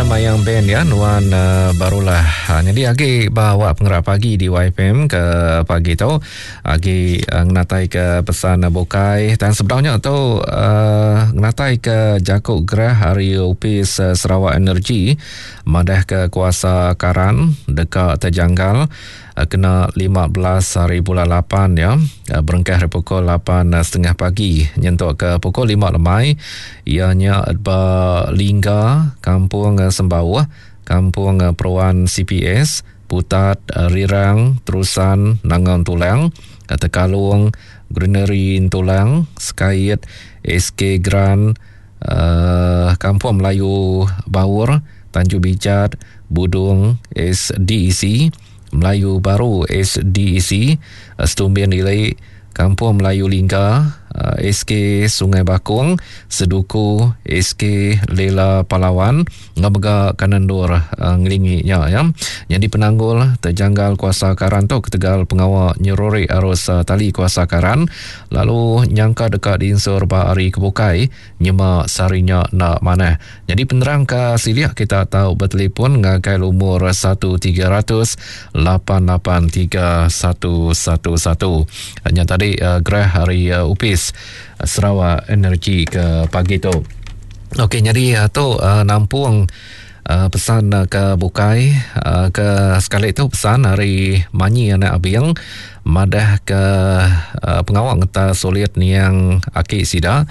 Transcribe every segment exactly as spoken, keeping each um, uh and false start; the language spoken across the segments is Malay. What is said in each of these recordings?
Mayang Band ya, Nuan uh, barulah. Ha, jadi agi bawa pengerak pagi di Y F M ke pagi tu. Agi uh, ngenatai ke pesan uh, Bokai. Dan sebenarnya tu uh, ngenatai ke Jakuk Gerah Hari Upis uh, Sarawak Energi. Madah ke kuasa Karan dekat terjanggal. Uh, kena lima belas hari bulan lapan ya. Uh, berengkah dari pukul lapan tiga puluh pagi. Nyentuk ke pukul lima lemai. Ianya ba Lingga, Kampung Sembawah, Kampung Peruan C P S, Putat Rirang, Terusan Nangan Tulang, Tekalung Greenery Tulang, Skayet S K Grand, uh, Kampung Melayu Bawur, Tanjung Bicat, Budung S D E C, Melayu Baru S D E C, Stumbian Nilai, Kampung Melayu Lingga, uh, S K Sungai Bakung, Seduku S K Lela Palawan, Ngabega Kanandur uh, ngelinginya ya. Jadi penanggul terjanggal kuasa Karan tu ketegal pengawal nyerori arus uh, tali kuasa Karan, lalu nyangka dekat diinsur ba ari kebukai nyema sarinya nak mana. Jadi penerang ke siliak kita tahu bertelefon ngakai umur satu tiga kosong lapan lapan tiga satu satu satu. Hanya tadi uh, Gerah Hari uh, Upis uh, Sarawak Energi ke pagi tu. Okey, jadi uh, tu uh, nampung uh, pesan uh, ke Bukai uh, ke sekali tu pesan hari Manyi anak abang madah ke uh, pengawal ngeta solit niang aki sida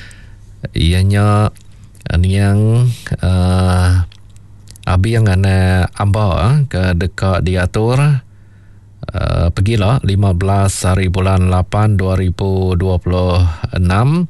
ianya uh, niang uh, abang anak amba ke dekat diatur. Uh, pergilah lima belas hari bulan lapan dua ribu dua puluh enam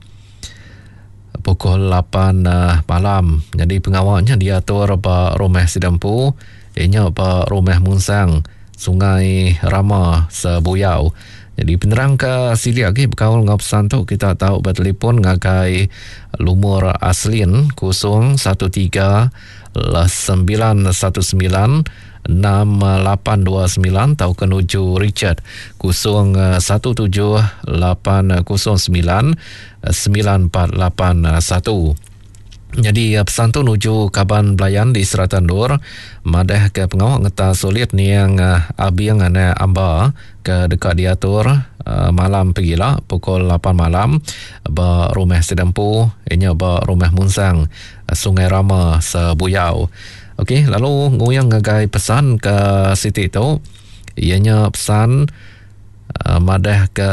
pukul lapan uh, malam. Jadi pengawalnya diatur ba Rumah Sidampu, ianya ba Rumah Munsang, Sungai Rama Sebuyau. Jadi penerang ke sili lagi berkawal dengan pesan tu kita tahu bertelefon ngagai lumur aslin kosong satu tiga sembilan satu sembilan enam lapan dua sembilan atau kenuju Richard kosong satu tujuh lapan kosong sembilan sembilan empat lapan satu. Jadi pesan tu nuju Kaban Belayan di Seratan Dur madah ke pengawal ngeta solit ni yang uh, abiang ana amba ke dekat diatur uh, malam pergilah pukul lapan malam ba Rumah Sedampu ianya ba Rumah Munsang uh, Sungai Rama Sebuyau. Okey, lalu nguyang ngagai pesan ke Siti tu ianya pesan uh, madah ke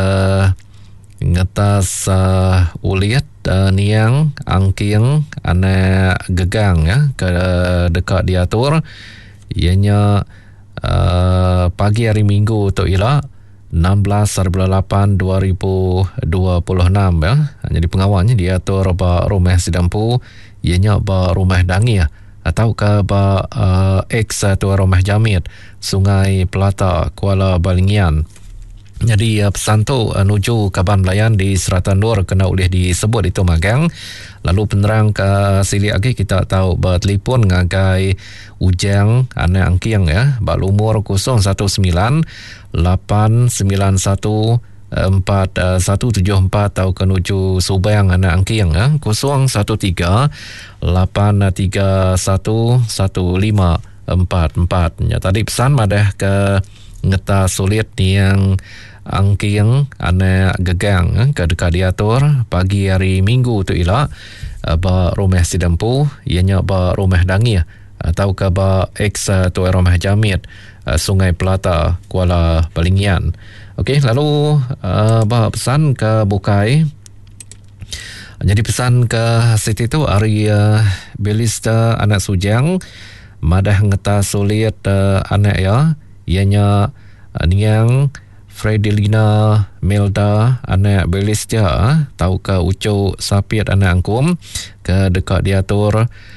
ngetas uh, uliat uh, niang angking ana gegang ya ke dekat diatur ianya uh, pagi hari Minggu tu ialah enam belas bulan lapan dua ribu dua puluh enam ya. Jadi pengawalnya diatur ba Rumah Sidampu ianya ba Rumah Dangi ya, atau ke ba uh, X Tua Rumah Jamit Sungai Pelata Kuala Balingian. Jadi uh, pesan tu uh, nuju Kaban Belayan di Seratan Dur kena boleh disebut itu magang. Lalu penerang ke sili lagi kita tahu bertelefon ngagai Ujang anak angking ya, bak umur kosong satu sembilan lapan sembilan satu empat satu tujuh empat atau kenuju Subang anak angking ya, kosong satu tiga lapan tiga satu satu lima empat empat. Ya, tadi pesan madah ke ngeta sulit yang angking anak gegang eh, ke dekat diatur pagi hari Minggu tu ialah uh, ba Rumah Sidampu ianya ba Rumah Dangi atau ke ba X Tua Rumah Jamit uh, Sungai Pelata Kuala Balingian. Okey, lalu uh, ba pesan ke Bukai. Jadi pesan ke Siti tu hari uh, Belista anak Sujang madah ngeta sulit uh, anak ya ianya uh, niang Fredelina Melda anak Belistia tahu ke ucuk sapiat anak angkum ke dekat diatur